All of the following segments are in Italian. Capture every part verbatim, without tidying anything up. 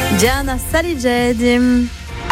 Diana Saligedi.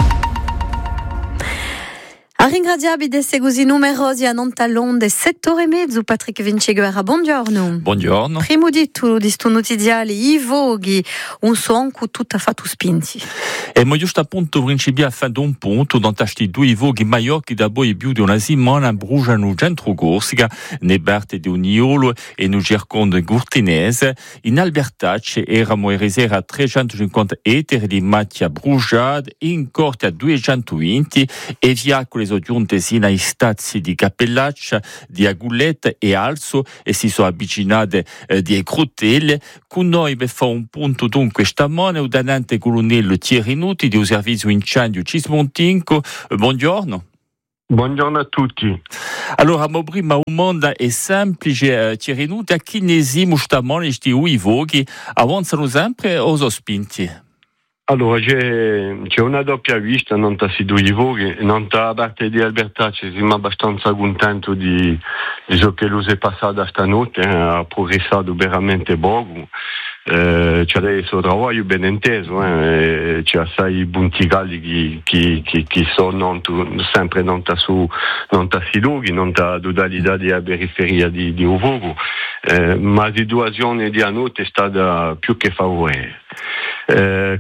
A ringraziabi de segusi numerosi a Nantalon de sette ore e mezzo. Patrick Vinciguerra, buongiorno. Buongiorno. Primo di tu, di sto notiziale, i voghi, un son cu tutta fatto spinti. E mo giusto appunto principia a fin d'un punto, dans tasti due voghi maiorchi da boi più di una settimana bruciano centro Corsica, ne Berte di Uniolo e no Girconde Gurtinese. In Albertacce eramo erisera a trecentocinquanta ettari di macchia bruciata, in corte a duecentoventi e via con le giunte sino ai stazi di Cappellaccia, di Agulletta e Alzo e si sono avvicinate eh, di Crotelle. Con noi vi fa un punto dunque stamane il tenente colonnello Thierry Nuti di un servizio incendio Cismontinco. Eh, buongiorno. Buongiorno a tutti. Allora, ma prima un mondo è semplice, eh, Thierry Nuti, a chi ne siamo stamane questi ui voghi avanzano sempre o sono spinti? Allora, c'è, c'è una doppia vista, non ta si due voghi, non ta a parte di Albertacce, siamo abbastanza contenti di, di ciò che l'uso è passato stanotte, eh, ha progressato veramente poco. Eh, c'è adesso lavoro ben inteso, eh, c'è assai punti che, che, che sono non tu, sempre non ta su non ta si lughi, non ta dudalità di periferia di, di Uvogo, eh, ma la situazione di Anut è stata più che favorevole. Eh,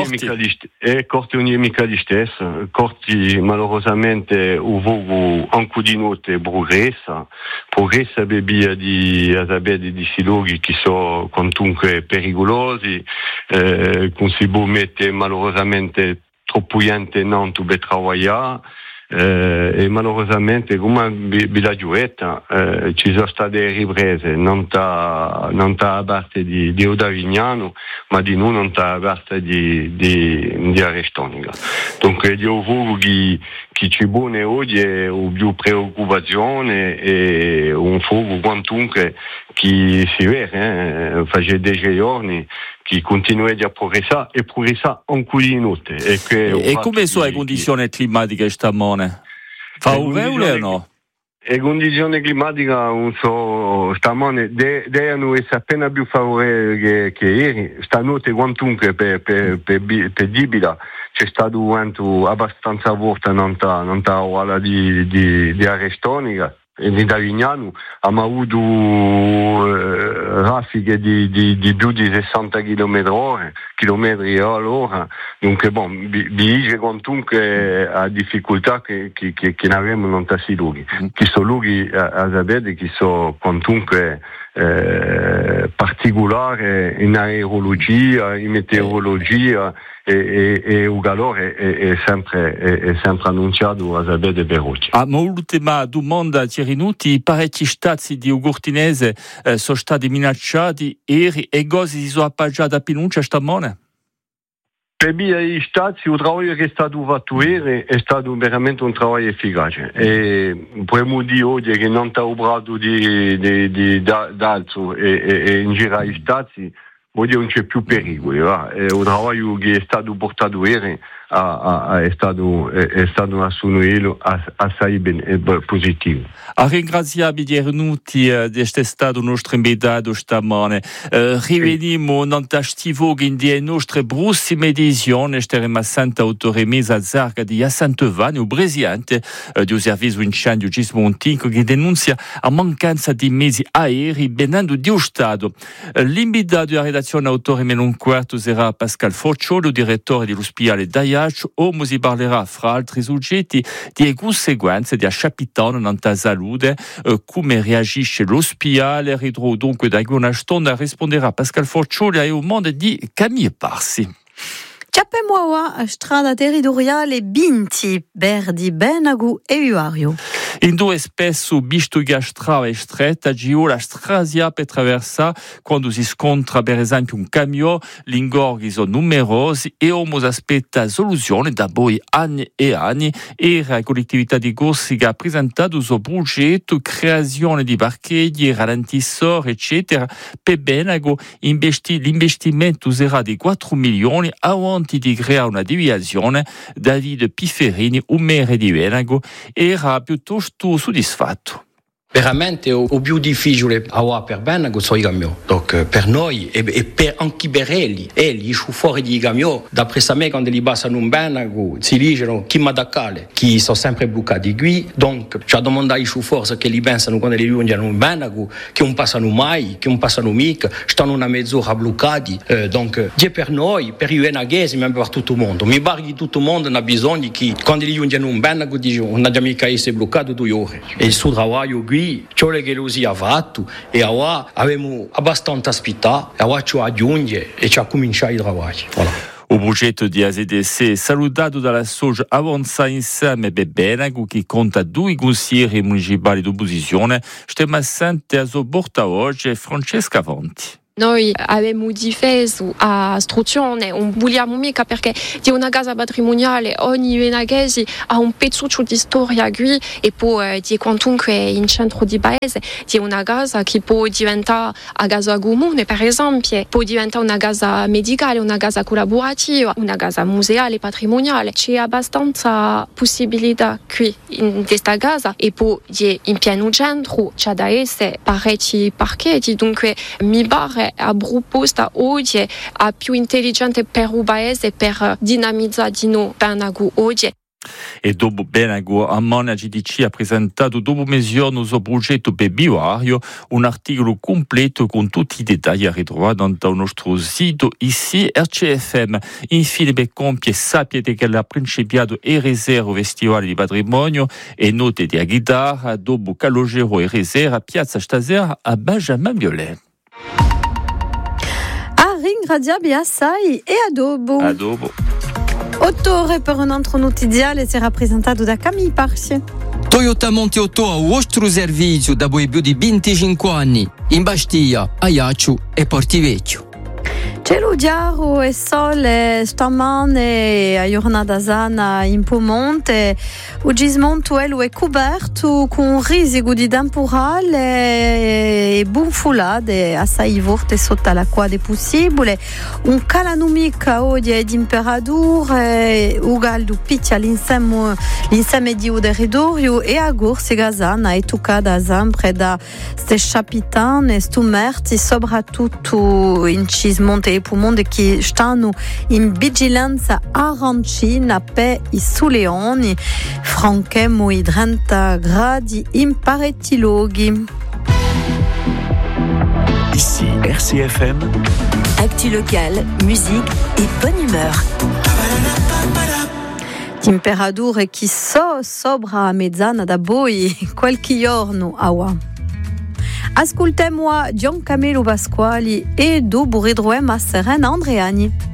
corti corti ogni mica di stesso, corti malorosamente Uvogo anche di notte progressa, progressa bebia di asabedi di siloghi che sono comunque pericolosi, eh, con si può mettere malorosamente troppo gente non tu per lavorare. Eh, e malorosamente come la giuetta eh, ci sono state riprese non da non da parte di, di Odavignano ma di noi non da parte di, di, di Arestonica. Dunque io voglio che, che ci buone oggi è un più preoccupazione e un fuoco quantunque che si vede eh, faceva dieci giorni che continua a progressare e progressare ancora di notte. E, e come sono le condizioni climatiche stamane? Favorevole o no? Le condizioni climatiche non so, stamane devono essere appena più favorevoli che, che ieri. Stanotte quantunque per, per, per, per Dibila c'è stato un vento abbastanza forte non ta, non ta ora di, di, di Arestonica. E da Vignano abbiamo avuto eh, raffiche di, di, di più di sessanta chilometri all'ora, dunque bon, vi dice quantunque a difficoltà che, che, che, che ne abbiamo non tassi lunghi, che sono lunghi a, a sapere che sono quantunque eh, particolari in aerologia, in meteorologia e, e, e il calore è, è, sempre, è, è sempre annunciato a sapere per oggi. Ah, ma l'ultima domanda, Thierry Nuti, parecchi stati di Ugurtinese eh, sono stati minacciati ieri e così si sono appaggiati a Pinuncia stamane? Per via degli stati, il lavoro che è stato fatto ieri è stato veramente un lavoro efficace e possiamo dire oggi che non sta obrato di, di, di, d'alzo e, e, e in giro agli stati oggi non c'è più pericolo. Il lavoro che è stato portato ieri a, a, è stato è stato assunto assai ben, positivo. A ringraziare Thierry Nuti di essere stato nostro invitato stamane. Uh, riveniamo non tastivo in die nostre prossime edizioni staremo sempre autoremesa a Zarga di Jassantevani, il presidente uh, del servizio incendio Cismontinco che denuncia a mancanza di mezzi aerei benando di Stato. Uh, l'invitato della redazione autoremena un quarto sarà Pascal Focciolo, direttore dell'ospedale Daia. O si parlerà fra altri soggetti di conseguenze di Capitano nella salute, eh, come reagisce l'ospedale. Ridro dunque da una stonda risponderà Pascal Forcioli e un mondo di Camille Parsi. Ciappemoa, strada territoriale Binti, Berdi, Benagu e Uario. In due spesso bistuga strada e stretta, Gio la strasia per attraversare quando si scontra per esempio un camion, gli ingorghi sono numerosi e uno aspetta soluzione da poi anni e anni. E la collettività di Corsica ha presentato il suo progetto, creazione di parcheggi, ralentissori, eccetera. Per Benago investi, l'investimento sarà di quattro milioni avanti di creare una deviazione. Davide Piferini, un maire di Benago, era piuttosto soddisfatto. Veramente o, o più difficile a per Benago sono i camion. Donc, per noi e, e per anche per elli, elli, i fuori di camion, d'après sa me quando li passano un Benago, si dicono chi ma da cale, chi sono sempre bloccati qui, donc ci ha domandato i fuori che li pensano quando li giungono un Benago, che non passano mai, che non passano mica, stanno una mezz'ora bloccati, eh, donc è per noi, per i venaghesi, ma per tutto il mondo. Mi pare che tutto il mondo ha bisogno che quando li giungono un Benago dicono non abbiamo mica essere bloccato due ore. E il suo lavoro qui ciò che lo si è fatto e ora abbiamo abbastanza aspettato e ora ci aggiunge e ci ha cominciato il lavoro. Voilà. O progetto di A Z D C, salutato dalla Soja Avanza Insieme Bebenago, che conta due consiglieri municipali d'opposizione, stiamo assente a sopporta oggi Francesca Vanti. Noi abbiamo difeso la struttura, non vogliamo mica perché di una casa patrimoniale ogni venaghese ha un pezzuccio di storia qui e poi di quantunque in centro di paese di una casa che può diventare a casa comune, per esempio, può diventare una casa medicale, una casa collaborativa, una casa museale, patrimoniale. C'è abbastanza possibilità qui in questa casa e poi in pieno centro c'è da essere parecchi parchetti, dunque mi pare a proposta oggi a più intelligente per il paese per dinamizzare di nuovo Benago oggi. E dopo Benago, a Mona G D C ha presentato dopo mezzogiorno il suo progetto per bioario, un articolo completo con tutti i dettagli a ritrovare sul nostro sito ici R C F M. Infine, per compie, sapete che ha principiato e reserva Festival di Patrimonio e note di chitarra dopo Calogero e reserva a Piazza Stasera a Benjamin Violet. Ringraziabi assai e a dopo. A dopo. Otto ore per un altro notiziale si è rappresentato da Camille Parsi. Toyota Monte otto a vostro servizio da più di venticinque anni in Bastia, Ajaccio e Portivecchio. Cielo chiaro e sole stamane a giornata sana in Piemonte. Il gismontuelo è coperto con risico di temporale e bonfolate assai forte sotto l'acqua è possibile. Un calo mica oggi di temperature, un caldo picchia l'insieme, l'insieme di un territorio e a Gorsi Gazana è toccata sempre da queste capitane, stumerti, soprattutto in cismonte e Piemonte che stanno in vigilanza arancina per i suleoni. Franchemmo i trenta gradi in parecchi luoghi. Ici R C F M. Actu locale, musique et bonne humeur. Temperature che so sopra a mezzana da voi qualche giorno aua. Ascoltiamo Giancamillo Pasquali e dopo ritroviamo a Serena Andreani.